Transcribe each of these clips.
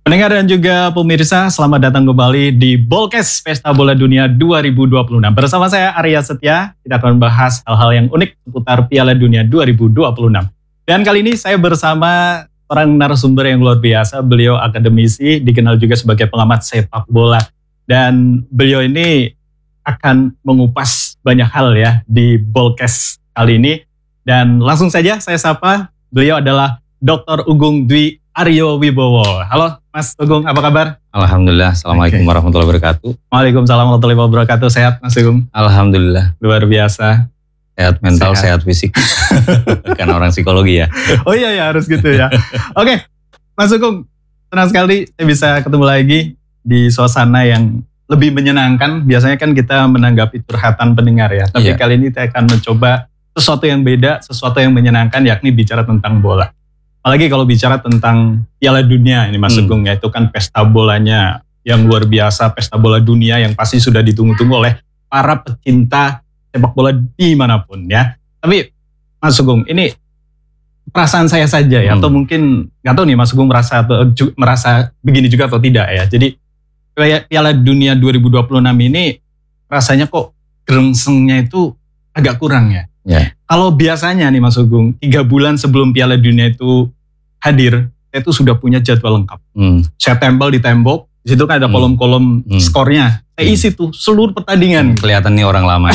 Pendengar dan juga pemirsa, selamat datang kembali di Bolkes Pesta Bola Dunia 2026. Bersama saya Arya Setia, kita akan membahas hal-hal yang unik seputar Piala Dunia 2026. Dan kali ini saya bersama orang narasumber yang luar biasa, beliau akademisi, dikenal juga sebagai pengamat sepak bola. Dan beliau ini akan mengupas banyak hal ya di Bolkes kali ini. Dan langsung saja saya sapa, beliau adalah Dr. Ugung Dwi Aryo Wibowo. Halo Mas Ugung, apa kabar? Alhamdulillah, Assalamualaikum warahmatullahi wabarakatuh. Waalaikumsalam warahmatullahi wabarakatuh. Sehat Mas Ugung? Alhamdulillah. Luar biasa. Sehat mental, sehat fisik. Bukan orang psikologi ya. Oh iya ya, harus gitu ya. Oke, Mas Ugung, senang sekali saya bisa ketemu lagi di suasana yang lebih menyenangkan. Biasanya kan kita menanggapi curhatan pendengar ya. Tapi kali ini saya akan mencoba sesuatu yang beda, sesuatu yang menyenangkan, yakni bicara tentang bola. Apalagi kalau bicara tentang Piala Dunia ini Mas Ugung ya, itu kan pesta bolanya yang luar biasa, pesta bola dunia yang pasti sudah ditunggu-tunggu oleh para pecinta sepak bola dimanapun ya. Tapi Mas Ugung, ini perasaan saya saja ya, atau mungkin nggak tahu nih Mas Ugung merasa begini juga atau tidak ya. Jadi Piala Dunia 2026 ini rasanya kok gerengsengnya itu agak kurang ya. Kalau biasanya nih Mas Ugung, 3 bulan sebelum Piala Dunia itu hadir, saya itu sudah punya jadwal lengkap. Saya tempel di tembok, di situ kan ada kolom-kolom skornya. Saya isi tuh seluruh pertandingan. Kelihatan nih orang lama.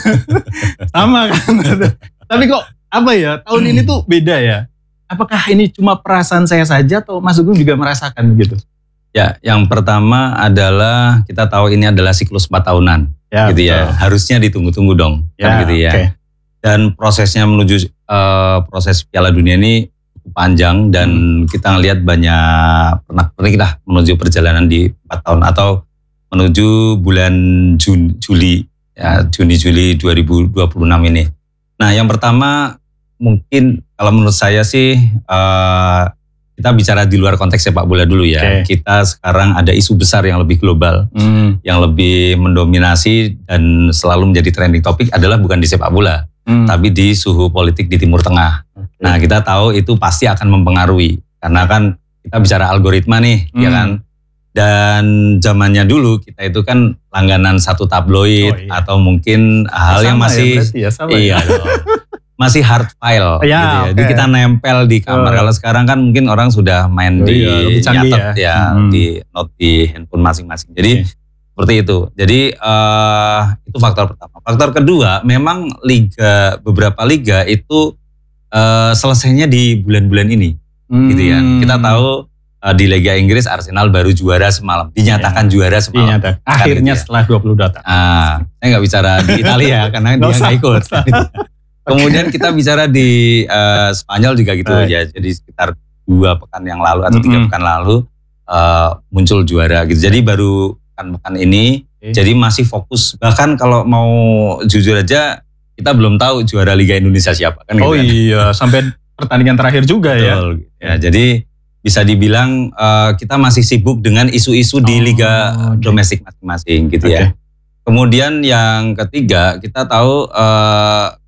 Sama kan. Tapi kok apa ya, tahun ini tuh beda ya. Apakah ini cuma perasaan saya saja atau Mas Ugung juga merasakan begitu? Ya, yang pertama adalah kita tahu ini adalah siklus 4 tahunan. Ya, gitu ya. Harusnya ditunggu-tunggu dong. Ya, kan gitu ya. Okay. Dan prosesnya menuju proses Piala Dunia ini panjang dan kita ngelihat banyak pernak-pernik lah menuju perjalanan di 4 tahun atau menuju bulan Juli ya, Juni-Juli 2026 ini. Nah, yang pertama mungkin kalau menurut saya sih kita bicara di luar konteks sepak bola dulu ya. Kita sekarang ada isu besar yang lebih global, yang lebih mendominasi dan selalu menjadi trending topik adalah bukan di sepak bola, tapi di suhu politik di Timur Tengah. Nah, kita tahu itu pasti akan mempengaruhi karena kan kita bicara algoritma nih, ya kan. Dan zamannya dulu kita itu kan langganan satu tabloid atau mungkin hal yang masih masih hard file gitu ya. Jadi kita nempel di kamar. Kalau sekarang kan mungkin orang sudah main di nyatet di note di handphone masing-masing. Jadi seperti itu. Jadi itu faktor pertama. Faktor kedua, memang beberapa liga itu selesainya di bulan-bulan ini, gitu ya. Kita tahu di Liga Inggris Arsenal baru juara semalam, dinyatakan juara semalam. Akhirnya setelah 22 tahun. Saya nggak bicara di Italia karena dia nggak ikut. Kemudian kita bicara di Spanyol juga gitu ya. Jadi sekitar 2 pekan yang lalu atau 3 pekan lalu muncul juara gitu. Jadi baru pekan ini, jadi masih fokus. Bahkan kalau mau jujur aja, kita belum tahu juara Liga Indonesia siapa kan. Oh gitu, iya, sampai pertandingan terakhir juga. Betul, ya. Jadi bisa dibilang kita masih sibuk dengan isu-isu di liga domestik masing-masing gitu ya. Kemudian yang ketiga, kita tahu